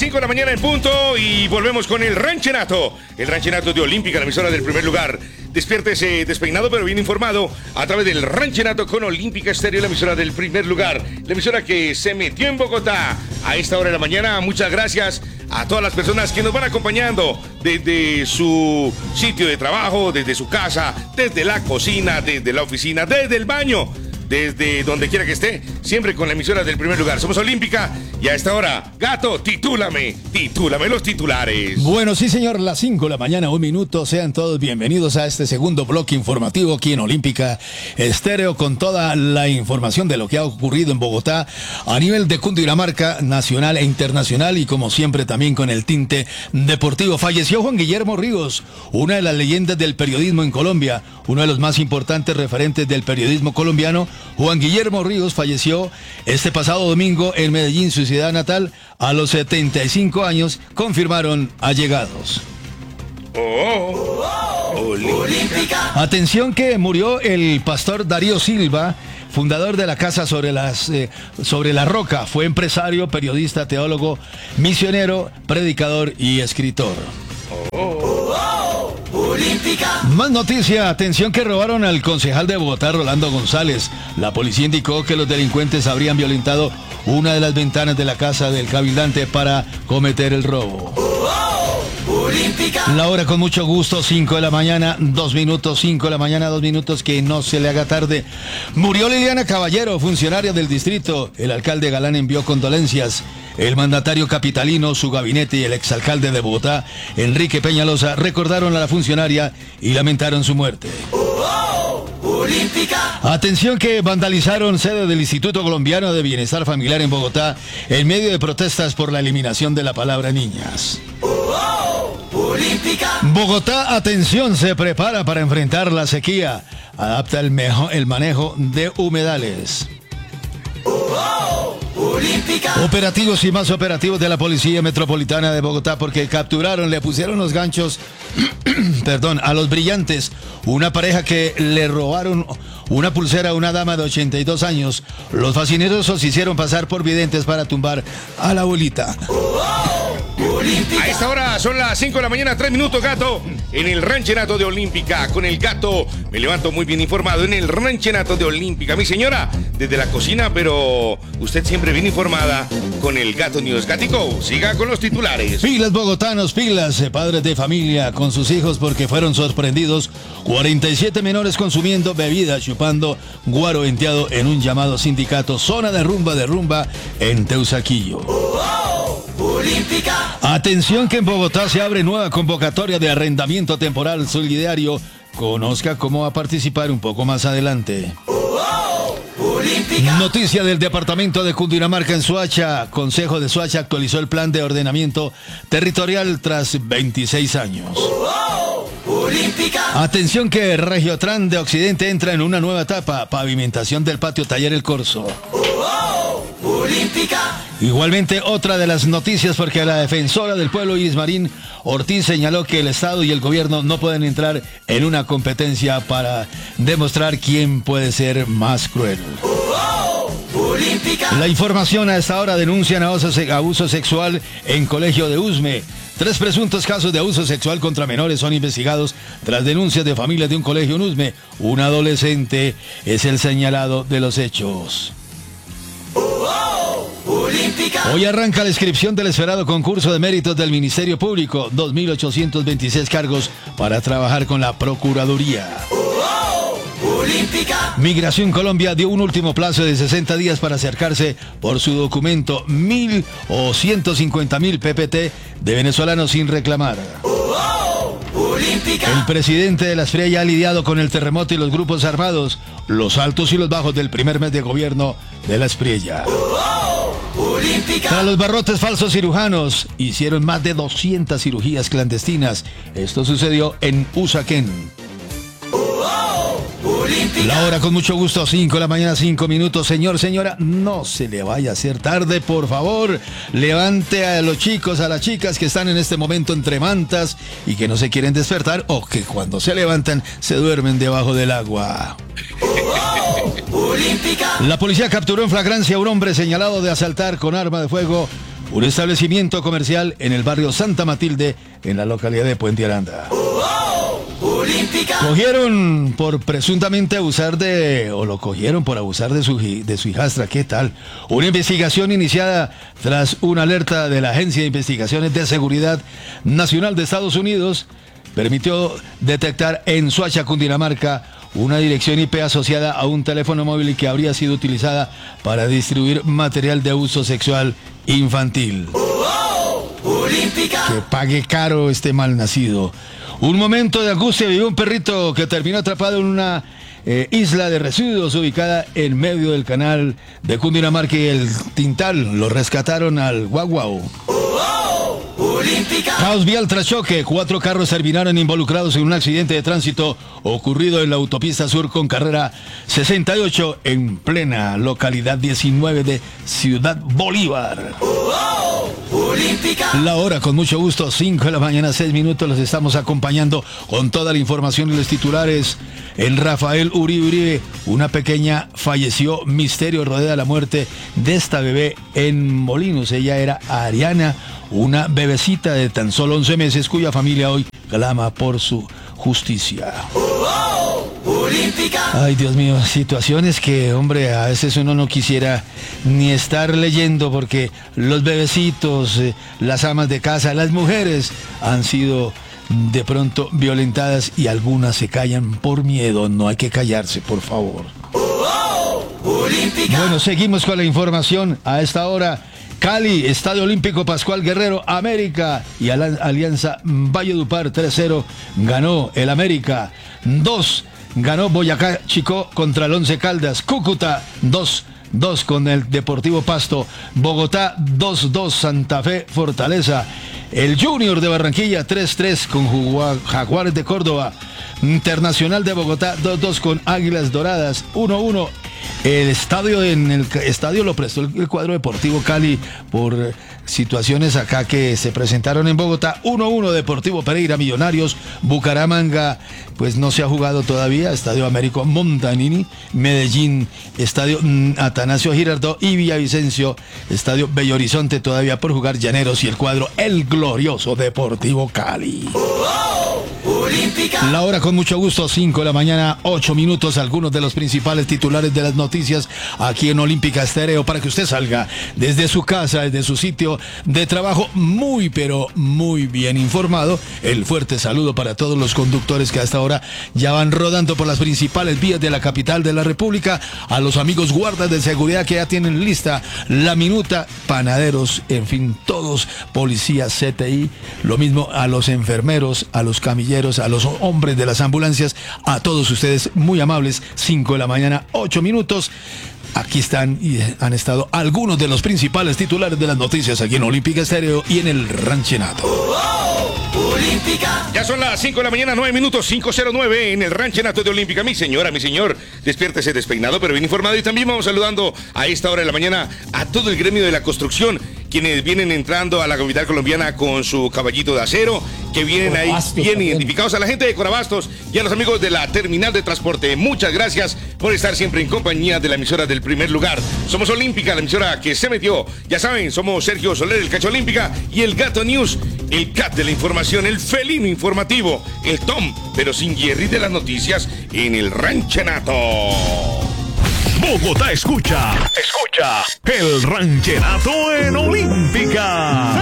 5 de la mañana en punto y volvemos con el Ranchenato. El Ranchenato de Olímpica, la emisora del primer lugar. Despiértese despeinado pero bien informado a través del Ranchenato con Olímpica Estéreo, la emisora del primer lugar. La emisora que se metió en Bogotá a esta hora de la mañana. Muchas gracias a todas las personas que nos van acompañando desde su sitio de trabajo, desde su casa, desde la cocina, desde la oficina, desde el baño, desde donde quiera que esté, siempre con la emisora del primer lugar. Somos Olímpica y a esta hora, Gato, titúlame los titulares. Bueno, sí señor, las 5 de la mañana, 1 minuto. Sean todos bienvenidos a este segundo bloque informativo aquí en Olímpica Estéreo, con toda la información de lo que ha ocurrido en Bogotá a nivel de Cundinamarca, nacional e internacional, y como siempre también con el tinte deportivo. Falleció Juan Guillermo Ríos, una de las leyendas del periodismo en Colombia, uno de los más importantes referentes del periodismo colombiano. Juan Guillermo Ríos falleció este pasado domingo en Medellín, su ciudad natal, a los 75 años, confirmaron allegados. Olímpica. Atención que murió el pastor Darío Silva, fundador de la Casa sobre la Roca. Fue empresario, periodista, teólogo, misionero, predicador y escritor. Olímpica. Más noticia, atención que robaron al concejal de Bogotá, Rolando González. La policía indicó que los delincuentes habrían violentado una de las ventanas de la casa del cabildante para cometer el robo. Olímpica. La hora con mucho gusto, 5 de la mañana, 2 minutos, 5 de la mañana, 2 minutos, que no se le haga tarde. Murió Liliana Caballero, funcionaria del distrito. El alcalde Galán envió condolencias. El mandatario capitalino, su gabinete y el exalcalde de Bogotá, Enrique Peñalosa, recordaron a la funcionaria y lamentaron su muerte. Olímpica. Atención que vandalizaron sede del Instituto Colombiano de Bienestar Familiar en Bogotá en medio de protestas por la eliminación de la palabra niñas. Olímpica. Bogotá, atención, se prepara para enfrentar la sequía. Adapta el manejo de humedales. Olímpica. Operativos y más operativos de la Policía Metropolitana de Bogotá, porque le pusieron los ganchos a los brillantes, una pareja que le robaron una pulsera a una dama de 82 años. Los fascinerosos se hicieron pasar por videntes para tumbar a la abuelita. A esta hora son las 5 de la mañana, 3 minutos, Gato, en el Ranchenato de Olímpica. Con el Gato me levanto muy bien informado en el Ranchenato de Olímpica. Mi señora, desde la cocina, pero usted siempre bien informada con el Gato News. Gatico, siga con los titulares. Pilas bogotanos, pilas, padres de familia con sus hijos, porque fueron sorprendidos 47 menores consumiendo bebida, chupando guaro venteado en un llamado sindicato Zona de Rumba en Teusaquillo. Olímpica. Atención que en Bogotá se abre nueva convocatoria de arrendamiento temporal solidario. Conozca cómo va a participar un poco más adelante. Olímpica. Noticia del departamento de Cundinamarca en Soacha. Consejo de Soacha actualizó el plan de ordenamiento territorial tras 26 años. Olímpica. Atención que Regiotran de Occidente entra en una nueva etapa. Pavimentación del patio Taller El Corso. Olímpica. Igualmente, otra de las noticias, porque la defensora del pueblo Iris Marín Ortiz señaló que el Estado y el gobierno no pueden entrar en una competencia para demostrar quién puede ser más cruel. Olímpica. La información a esta hora: denuncian abuso sexual en colegio de Usme. 3 presuntos casos de abuso sexual contra menores son investigados tras denuncias de familias de un colegio en Usme. Un adolescente es el señalado de los hechos. Olímpica. Hoy arranca la inscripción del esperado concurso de méritos del Ministerio Público. 2.826 cargos para trabajar con la Procuraduría. Olímpica. Migración Colombia dio un último plazo de 60 días para acercarse por su documento 1.000 o 150.000 PPT de venezolanos sin reclamar. Olímpica. El presidente de la Espriella ha lidiado con el terremoto y los grupos armados, los altos y los bajos del primer mes de gobierno de la Espriella. Olímpica. Tras los barrotes falsos cirujanos, hicieron más de 200 cirugías clandestinas. Esto sucedió en Usaquén. La hora con mucho gusto, 5 de la mañana, 5 minutos. Señor, señora, no se le vaya a hacer tarde, por favor. Levante a los chicos, a las chicas que están en este momento entre mantas y que no se quieren despertar, o que cuando se levantan se duermen debajo del agua. La policía capturó en flagrancia a un hombre señalado de asaltar con arma de fuego un establecimiento comercial en el barrio Santa Matilde, en la localidad de Puente Aranda. Cogieron por presuntamente abusar lo cogieron por abusar de su hijastra. ¿Qué tal? Una investigación iniciada tras una alerta de la Agencia de Investigaciones de Seguridad Nacional de Estados Unidos permitió detectar en Soacha, Cundinamarca, una dirección IP asociada a un teléfono móvil que habría sido utilizada para distribuir material de abuso sexual infantil. Que pague caro este malnacido. Un momento de angustia vivió un perrito que terminó atrapado en una isla de residuos ubicada en medio del canal de Cundinamarca y el Tintal. Lo rescataron al guaguau. Caos vial tras choque. 4 carros terminaron involucrados en un accidente de tránsito ocurrido en la autopista sur con carrera 68 en plena localidad 19 de Ciudad Bolívar. La hora, con mucho gusto, 5 de la mañana, 6 minutos. Los estamos acompañando con toda la información y los titulares. El Rafael Uribe, una pequeña falleció. Misterio rodea la muerte de esta bebé en Molinos. Ella era Ariana, una bebecita de tan solo 11 meses cuya familia hoy clama por su justicia. Ay, Dios mío, situaciones que, hombre, a veces uno no quisiera ni estar leyendo, porque los bebecitos, las amas de casa, las mujeres han sido de pronto violentadas y algunas se callan por miedo. No hay que callarse, por favor. Bueno, seguimos con la información a esta hora. Cali, Estadio Olímpico Pascual Guerrero, América y Alianza Valledupar 3-0 ganó el América. 2 ganó Boyacá Chicó contra el Once Caldas. Cúcuta 2-2 con el Deportivo Pasto. Bogotá 2-2 Santa Fe Fortaleza. El Junior de Barranquilla 3-3 con Jaguares de Córdoba. Internacional de Bogotá 2-2 con Águilas Doradas. 1-1. En el estadio lo prestó el cuadro Deportivo Cali por situaciones acá que se presentaron en Bogotá. 1-1 Deportivo Pereira Millonarios. Bucaramanga pues no se ha jugado todavía. Estadio Américo Montanini. Medellín, Estadio Atanasio Girardot. Y Villavicencio, Estadio Bello Horizonte todavía por jugar. Llaneros y el cuadro El Glorioso Deportivo Cali. La hora, con mucho gusto, 5 de la mañana, 8 minutos. Algunos de los principales titulares de las noticias aquí en Olímpica Estéreo, para que usted salga desde su casa, desde su sitio de trabajo, muy pero muy bien informado. El fuerte saludo para todos los conductores que a esta hora ya van rodando por las principales vías de la capital de la República, a los amigos guardas de seguridad que ya tienen lista la minuta, panaderos, en fin, todos, policías, CTI, lo mismo a los enfermeros, a los camilleros, a los hombres de las ambulancias, a todos ustedes muy amables. 5 de la mañana, 8 minutos. Aquí están y han estado algunos de los principales titulares de las noticias aquí en Olímpica Estéreo y en el Ranchenato. Ya son las 5 de la mañana, 9 minutos, 5:09 en el Ranchenato de Olímpica. Mi señora, mi señor, despiértese despeinado pero bien informado. Y también vamos saludando a esta hora de la mañana a todo el gremio de la construcción, quienes vienen entrando a la capital colombiana con su caballito de acero, que vienen ahí bien identificados, a la gente de Corabastos y a los amigos de la terminal de transporte. Muchas gracias por estar siempre en compañía de la emisora del primer lugar. Somos Olímpica, la emisora que se metió. Ya saben, somos Sergio Soler, el Cacho Olímpica, y el Gato News, el cat de la información, el felino informativo, el Tom, pero sin Jerry de las noticias en el Ranchenato. Bogotá escucha el Ranchenato en Olímpica.